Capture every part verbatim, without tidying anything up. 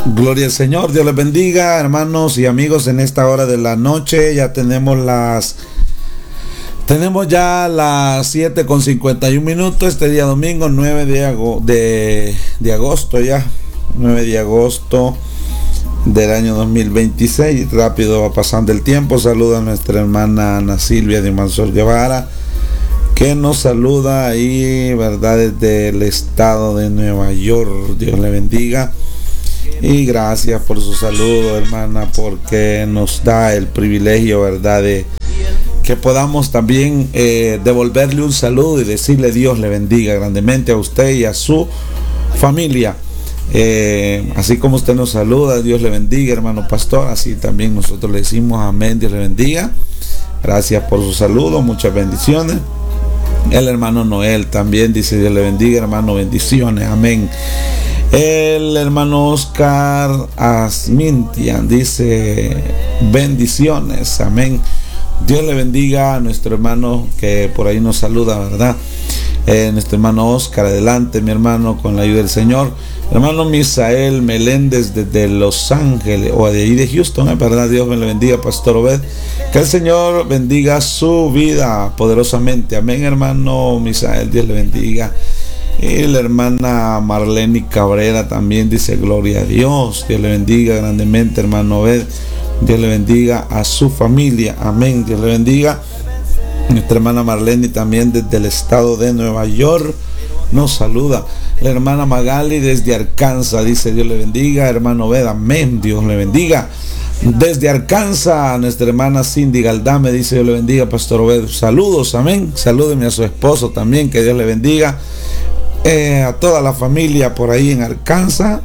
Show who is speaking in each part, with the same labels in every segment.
Speaker 1: Gloria al Señor, Dios les bendiga, hermanos y amigos. En esta hora de la noche ya tenemos las tenemos ya las siete con cincuenta y un minutos. Este día domingo nueve de, ago, de, de agosto ya nueve de agosto del año dos mil veintiséis. Rápido va pasando el tiempo. Saluda a nuestra hermana Ana Silvia de Mansor Guevara, que nos saluda ahí, verdad, desde el estado de Nueva York. Dios le bendiga. Y gracias por su saludo, hermana, porque nos da el privilegio, verdad, de que podamos también eh, devolverle un saludo y decirle Dios le bendiga grandemente a usted y a su familia. Eh, así como usted nos saluda, Dios le bendiga, hermano pastor, así también nosotros le decimos amén, Dios le bendiga. Gracias por su saludo, muchas bendiciones. El hermano Noel también dice Dios le bendiga, hermano, bendiciones, amén. El hermano Oscar Asmintian dice bendiciones, amén. Dios le bendiga a nuestro hermano que por ahí nos saluda, verdad. Eh, nuestro hermano Oscar, adelante mi hermano, con la ayuda del Señor. Hermano Misael Meléndez desde Los Ángeles, o de ahí de Houston, ¿eh? ¿Verdad? Dios me le bendiga, Pastor Obed. Que el Señor bendiga su vida poderosamente, amén, hermano Misael, Dios le bendiga. Y la hermana Marlene Cabrera también dice gloria a Dios, Dios le bendiga grandemente, hermano Obed, Dios le bendiga a su familia, amén, Dios le bendiga. Nuestra hermana Marlene también desde el estado de Nueva York nos saluda. La hermana Magali desde Arkansas dice Dios le bendiga, hermano Obed, amén, Dios le bendiga. Desde Arkansas, nuestra hermana Cindy Galdame dice Dios le bendiga, Pastor Obed, saludos, amén, salúdeme a su esposo también, que Dios le bendiga. Eh, a toda la familia por ahí en Arkansas,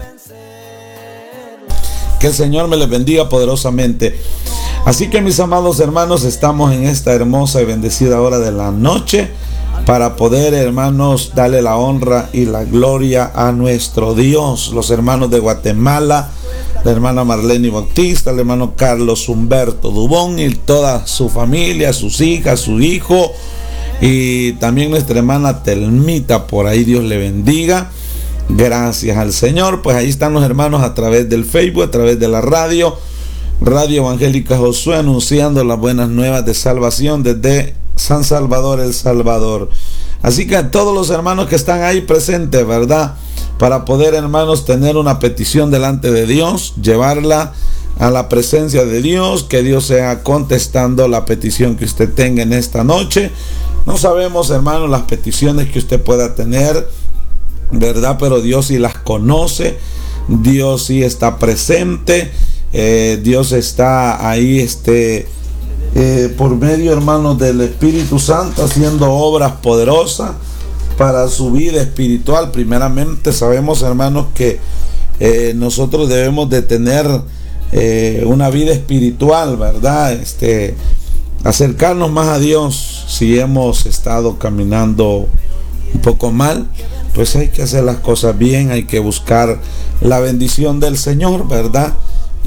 Speaker 1: que el Señor me les bendiga poderosamente. Así que mis amados hermanos, estamos en esta hermosa y bendecida hora de la noche para poder, hermanos, darle la honra y la gloria a nuestro Dios. Los hermanos de Guatemala, la hermana Marlene Bautista, el hermano Carlos Humberto Dubón y toda su familia, sus hijas, su hijo, y también nuestra hermana Telmita, por ahí Dios le bendiga. Gracias al Señor. Pues ahí están los hermanos a través del Facebook, a través de la radio, Radio Evangélica Josué, anunciando las buenas nuevas de salvación desde San Salvador, El Salvador. Así que a todos los hermanos que están ahí presentes, ¿verdad? Para poder, hermanos, tener una petición delante de Dios, llevarla a la presencia de Dios, que Dios sea contestando la petición que usted tenga en esta noche. No sabemos, hermanos, las peticiones que usted pueda tener, ¿verdad? Pero Dios sí las conoce, Dios sí está presente, eh, Dios está ahí, este, eh, por medio, hermanos, del Espíritu Santo, haciendo obras poderosas para su vida espiritual. Primeramente, sabemos, hermanos, que eh, nosotros debemos de tener eh, una vida espiritual, ¿verdad? Este, acercarnos más a Dios. Si hemos estado caminando un poco mal, pues hay que hacer las cosas bien, hay que buscar la bendición del Señor, ¿verdad?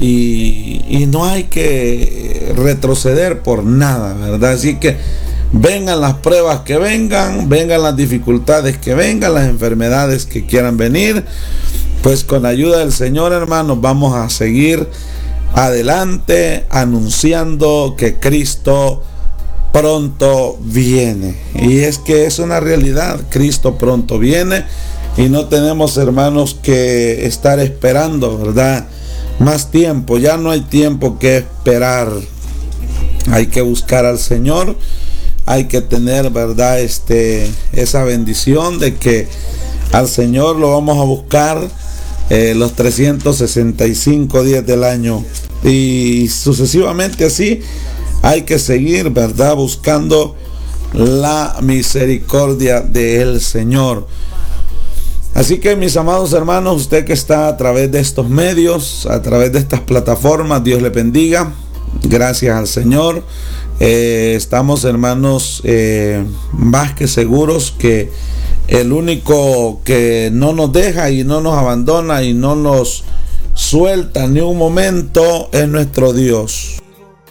Speaker 1: Y, y no hay que retroceder por nada, ¿verdad? Así que vengan las pruebas que vengan, vengan las dificultades que vengan, las enfermedades que quieran venir, pues con la ayuda del Señor, hermanos, vamos a seguir adelante anunciando que Cristo pronto viene. Y es que es una realidad, Cristo pronto viene y no tenemos, hermanos, que estar esperando, ¿verdad? Más tiempo, ya no hay tiempo que esperar. Hay que buscar al Señor, hay que tener, ¿verdad? Este, esa bendición de que al Señor lo vamos a buscar eh, los trescientos sesenta y cinco días del año y sucesivamente así. Hay que seguir, ¿verdad? Buscando la misericordia del Señor. Así que, mis amados hermanos, usted que está a través de estos medios, a través de estas plataformas, Dios le bendiga. Gracias al Señor. Eh, estamos, hermanos, eh, más que seguros que el único que no nos deja y no nos abandona y no nos suelta ni un momento es nuestro Dios.